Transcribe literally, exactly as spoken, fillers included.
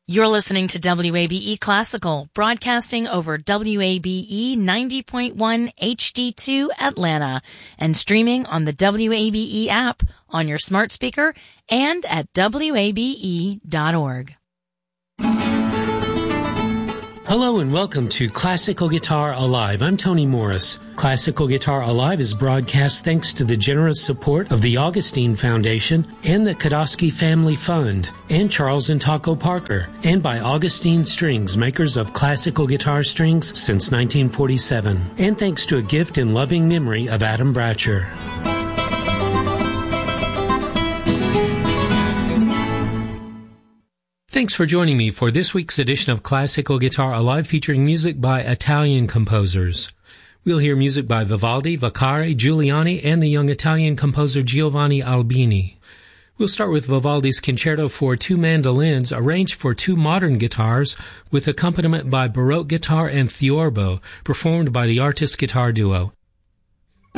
You're listening to W A B E Classical, broadcasting over W A B E ninety point one H D two Atlanta and streaming on the W A B E app on your smart speaker and at W A B E dot org. Hello and welcome to Classical Guitar Alive. I'm Tony Morris. Classical Guitar Alive is broadcast thanks to the generous support of the Augustine Foundation and the Kodosky Family Fund and Charles and Taco Parker, and by Augustine Strings, makers of classical guitar strings since nineteen forty-seven. And thanks to a gift in loving memory of Adam Bratcher. Thanks for joining me for this week's edition of Classical Guitar Alive, featuring music by Italian composers. We'll hear music by Vivaldi, Vaccari, Giuliani, and the young Italian composer Giovanni Albini. We'll start with Vivaldi's Concerto for Two Mandolins, arranged for two modern guitars, with accompaniment by Baroque guitar and theorbo, performed by the Artist Guitar Duo.